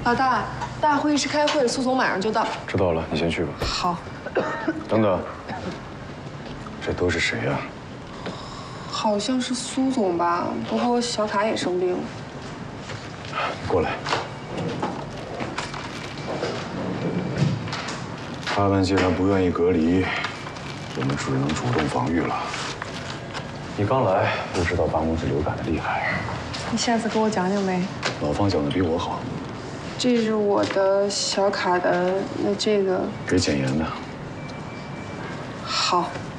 老大，大会议室开会，苏总马上就到。 知道了，你先去吧。 好。 等等，这都是谁呀？ 好像是苏总吧，不过小卡也生病了。 过来。他们既然不愿意隔离，我们只能主动防御了。你刚来，不知道办公室流感的厉害。 你下次给我讲讲呗。 老方讲的比我好。 这是我的小卡的，那这个给简言的。 好。